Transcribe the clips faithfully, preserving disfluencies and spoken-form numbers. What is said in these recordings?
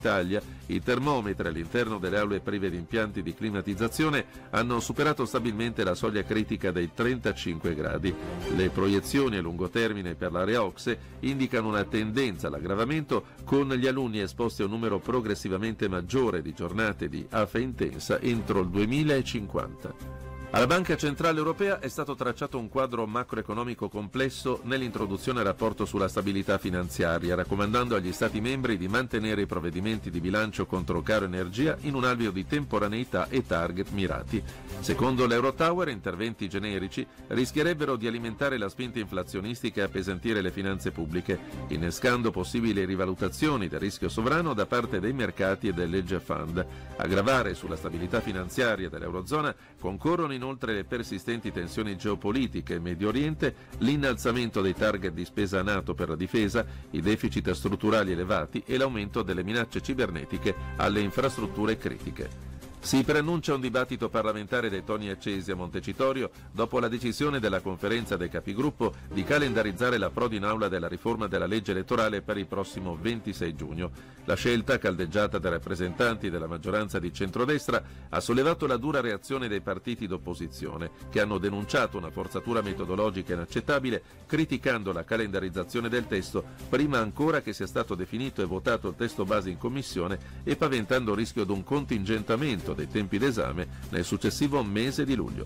Italia, i termometri all'interno delle aule prive di impianti di climatizzazione hanno superato stabilmente la soglia critica dei trentacinque gradi. Le proiezioni a lungo termine per l'area O C S E indicano una tendenza all'aggravamento, con gli alunni esposti a un numero progressivamente maggiore di giornate di afa intensa entro il duemilacinquanta. Alla Banca Centrale Europea è stato tracciato un quadro macroeconomico complesso nell'introduzione al rapporto sulla stabilità finanziaria, raccomandando agli Stati membri di mantenere i provvedimenti di bilancio contro caro energia in un alveo di temporaneità e target mirati. Secondo l'Eurotower, interventi generici rischierebbero di alimentare la spinta inflazionistica e appesantire le finanze pubbliche, innescando possibili rivalutazioni del rischio sovrano da parte dei mercati e dell'Hedge Fund. A gravare sulla stabilità finanziaria dell'Eurozona concorrono inoltre le persistenti tensioni geopolitiche in Medio Oriente, l'innalzamento dei target di spesa NATO per la difesa, i deficit strutturali elevati e l'aumento delle minacce cibernetiche alle infrastrutture critiche. Si preannuncia un dibattito parlamentare dai toni accesi a Montecitorio dopo la decisione della conferenza dei capigruppo di calendarizzare l'approdo in aula della riforma della legge elettorale per il prossimo ventisei giugno. La scelta, caldeggiata dai rappresentanti della maggioranza di centrodestra, ha sollevato la dura reazione dei partiti d'opposizione, che hanno denunciato una forzatura metodologica inaccettabile, criticando la calendarizzazione del testo prima ancora che sia stato definito e votato il testo base in commissione e paventando il rischio di un contingentamento dei tempi d'esame nel successivo mese di luglio.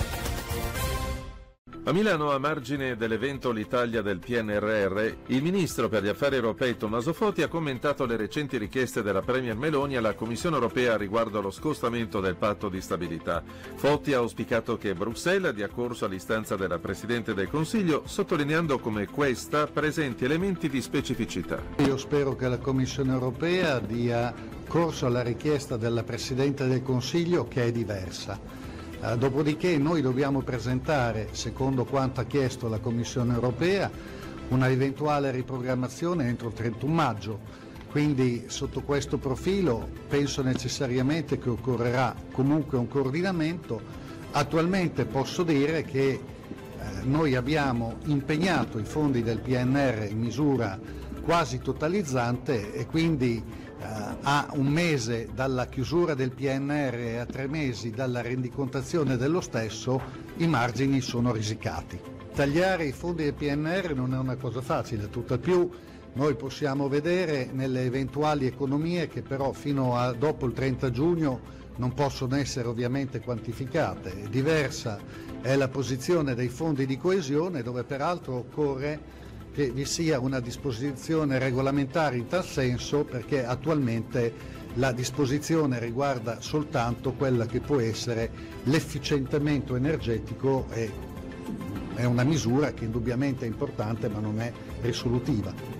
A Milano, a margine dell'evento L'Italia del P N R R, il ministro per gli affari europei Tommaso Foti ha commentato le recenti richieste della Premier Meloni alla Commissione europea riguardo allo scostamento del patto di stabilità. Foti ha auspicato che Bruxelles dia corso all'istanza della Presidente del Consiglio, sottolineando come questa presenti elementi di specificità. Io spero che la Commissione europea dia corso alla richiesta della Presidente del Consiglio, che è diversa. Uh, dopodiché noi dobbiamo presentare, secondo quanto ha chiesto la Commissione europea, una eventuale riprogrammazione entro il trentuno maggio. Quindi sotto questo profilo penso necessariamente che occorrerà comunque un coordinamento. Attualmente posso dire che eh, noi abbiamo impegnato i fondi del P N R in misura quasi totalizzante e quindi Uh, a un mese dalla chiusura del P N R e a tre mesi dalla rendicontazione dello stesso i margini sono risicati. Tagliare i fondi del P N R non è una cosa facile, tutt'al più noi possiamo vedere nelle eventuali economie che però fino a dopo il trenta giugno non possono essere ovviamente quantificate. Diversa è la posizione dei fondi di coesione, dove peraltro occorre che vi sia una disposizione regolamentare in tal senso, perché attualmente la disposizione riguarda soltanto quella che può essere l'efficientamento energetico e è una misura che indubbiamente è importante ma non è risolutiva.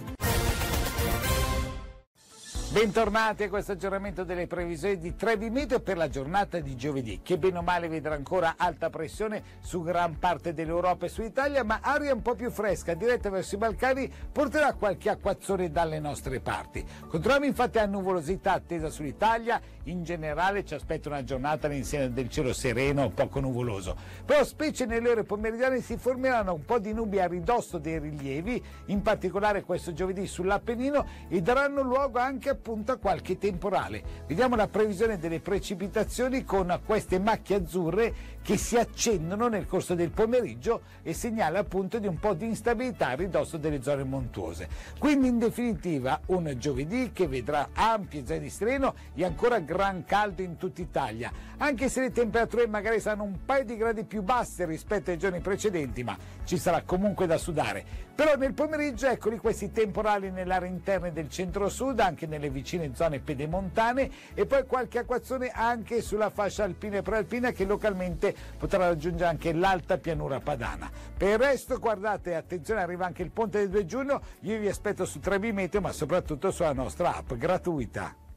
Bentornati a questo aggiornamento delle previsioni di Trebi Meteo per la giornata di giovedì, che bene o male vedrà ancora alta pressione su gran parte dell'Europa e sull'Italia, ma aria un po' più fresca diretta verso i Balcani porterà qualche acquazzone dalle nostre parti. Controlliamo infatti la nuvolosità attesa sull'Italia. In generale ci aspetta una giornata all'insegna del cielo sereno, poco nuvoloso, però specie nelle ore pomeridiane si formeranno un po' di nubi a ridosso dei rilievi, in particolare questo giovedì sull'Appennino, e daranno luogo anche appunto a qualche temporale. Vediamo la previsione delle precipitazioni con queste macchie azzurre che si accendono nel corso del pomeriggio e segnala appunto di un po' di instabilità a ridosso delle zone montuose. Quindi in definitiva un giovedì che vedrà ampie zone di sereno e ancora gran caldo in tutta Italia, anche se le temperature magari saranno un paio di gradi più basse rispetto ai giorni precedenti, ma ci sarà comunque da sudare. Però nel pomeriggio eccoli questi temporali nell'area interna del centro-sud, anche nelle vicine zone pedemontane, e poi qualche acquazzone anche sulla fascia alpina e prealpina che localmente potrà raggiungere anche l'alta pianura padana. Per il resto guardate, attenzione, arriva anche il ponte del due giugno, io vi aspetto su Trebi Meteo ma soprattutto sulla nostra app gratuita.